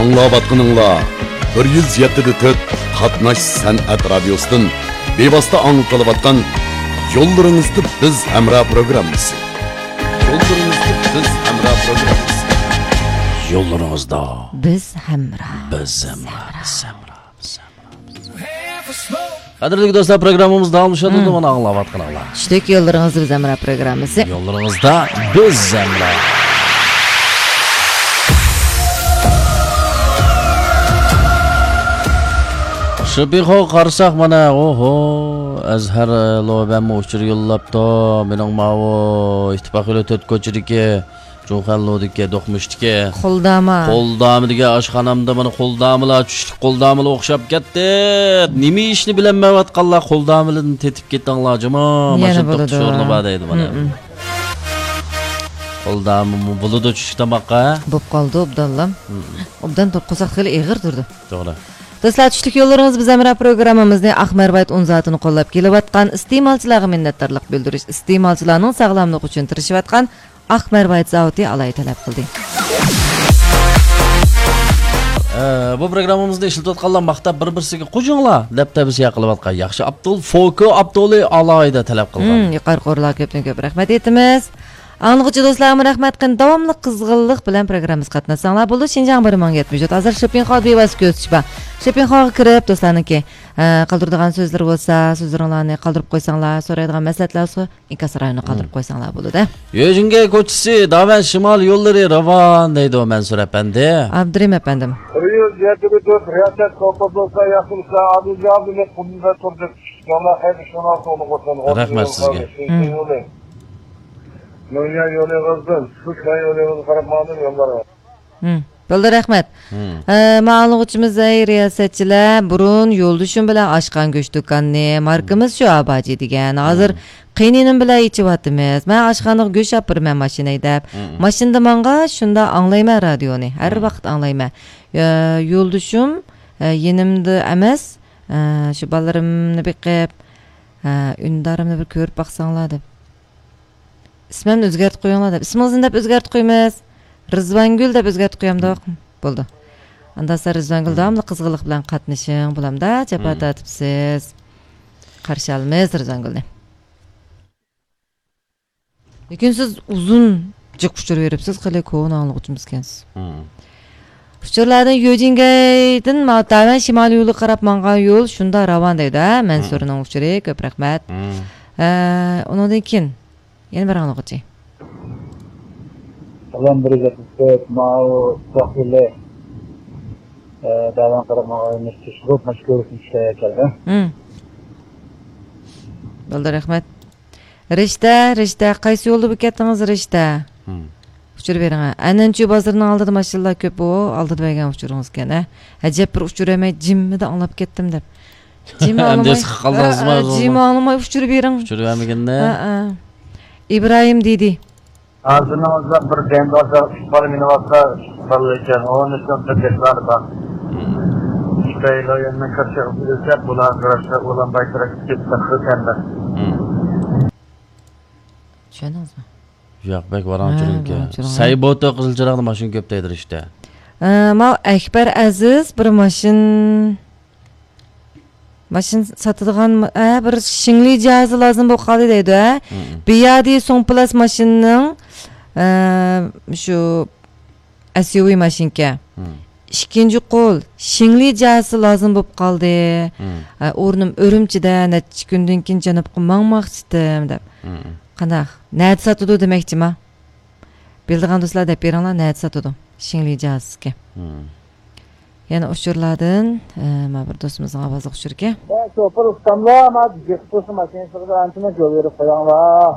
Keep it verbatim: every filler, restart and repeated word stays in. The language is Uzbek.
Аңлаватқаныңла bir yuz yetti nokta to'rt Qatnash San'at Radiosu'dan bevosita anglitılib atkan Yollarınızda Biz Hamra programmasi. Yollarınızda Biz Hamra programmasi. Yollarınızda Biz Hamra. Biz Hamra. Qadrli do'stlar, programmamiz davomlashadi. Mana anglayotganlar. Tushlik Yollarınızda Biz Hamra programmasi. Yollarınızda Biz Hamra. Şubiho qarsak mana oho Azhar lo'bam o'chir yo'llabdi. Mening mavo ittifoqli to'rt ko'chirike Jo'xanlodike do'qmishdike. Qo'ldama. Qo'ldama degan oshxonamda mana qo'ldamalar tushlik qo'ldamalar o'xshab ketdi. Nima ishni bilamayotganlar qo'ldamalarni tetib ketdinglar jamo. Mana to'qishorni bor deydi mana. Qo'ldama bo'ladi tushlik tamoqqa. Bo'p qoldi obdallam. Obdan to'p qo'saq xili eg'ir turdi. To'g'ri. Do'stlar, tushlik yo'llarimiz Biz Hamra programmamizni Ahmerbayt unzatini qo'llab kelayotgan iste'molchilarga minnatdorlik bildirish, iste'molchilarning sog'lomligi uchun tirishayotgan Ahmerbayt zavodi alay talab qildi. Bu programmamizda ishlatayotganlar maqtab bir-birsiga qo'shinglar deb tavsiya qilayotgan yaxshi Abdul Foko Abduli alayda talab qilgan. Yuqori qo'rlar ko'pdan ko'p rahmat etamiz. Anlıqçı dostlarıma rahmat qın davamlı qızğınlıq bilan programmamız qatnaşsanglar bo'ldi. Şinjan bir ming yetmish to'rt hozir shopping hall bevas ko'rsatishba. Shopping hall kirib do'stlarniki qoldiradigan so'zlar bo'lsa, so'zlaringlarni qoldirib qo'ysanglar, so'raydigan maslahatlar bo'lsa, inkasrayni qoldirib qo'ysanglar bo'ladi. Yojinga ko'chisi Davan shimol yo'llari ravon deydi o Mansur apandi. Abdurim apandim. bir yuz yetti nokta to'rt riyosat korpusi yaxshilsa Abdujabdullah qulda turdi. Yo'llar hayır shuna to'g'ri bo'lsin. Rahmat sizga. No'ya yo'lingizdan, shu yo'lingizni qarab ma'lum yo'llar bor. Hmm. Bo'ldi, rahmat. Ma'lumotchimiz riyosatchilar burun yo'ldishim bilan oshqan go'sht do'konni markamiz shu abaji degan. Hozir qiyninim bilan ichiyapmiz. Men oshqanlik go'sht olib mashina haydab. Mashinada menga shunda anglayman radioni. Har vaqt anglayman. Yo'ldishim yenimda emas, shu balarimni biqib, undarimni bir ko'rib baqsanglar deb. İsmimni o'zgartib qo'yinglar deb. İsmingizni deb o'zgartib qo'yamiz. Rizvangul deb o'zgartib qo'yamda. Bo'ldi. Andasa Rizvangul davomli qizg'inlik bilan qatnashing bo'lamda. Chapata atibsiz. Qarshi olamiz Rizvangulni. Lekin siz uzun jiq ushur beribsiz, qilay ko'n anglag'uchimiz ekansiz. Ushurlardan Yojingaydan Maltavan shimoliy yo'li qarab mangan yo'l shunda ravon deydi. Mansurning ushuri ko'p rahmat. Undan keyin yana bir anglag'uchi. Salam bir yuz yetti to'rt ma'u sohili davam qarab ma'lumot tushib mashg'ullik ishlayotgandi. Bo'ldi, rahmat. Rishta, rishta qaysi yo'lda ketdingiz rishta? Uchur bering. Ananchi bozorning oldida mashinalar ko'p bu, oldida bergan uchuringiz ekan, a? Ajab bir uchur emay jimmida anglab ketdim deb. Jimmi olmay qaldingizmi? Jimmi olmay uchur bering. Uchur bermaganda? Ha, İbrahim dedi. Ağzınızda bir dendorda palminavasa parlayacağım. Onun için tekrar bak. İşteyle yanına karşı özel bulan karşı olan baytarak gitmek kırkanda. Şunuz mu? Yo'q, bek varan churunki. Sayboto qizilchiroqni mashin ko'p deydir işte. Ma Akbar Aziz bir mashin Mashin satadigan bir shingli jihozi lozim bo'lib qoldi deydi. Biyadi so'ng plus mashinning shu S U V mashinka. Ikkinchi qo'l shingli jihozi lozim bo'lib qoldi. O'rnim Urumchida necha kundan keyin janobga mangmoqchidim deb. Qanaq? Nat satadi demoqchima. Bildigan do'stlar deb beringlar, nat satadi shingli jihozga. Yani uçurlardan, ma bir do'stimizning ovozi uçurga. Ya, şoför ustamlar, ma jiqto'si mashinasiga ancha joy berib qo'yinglar.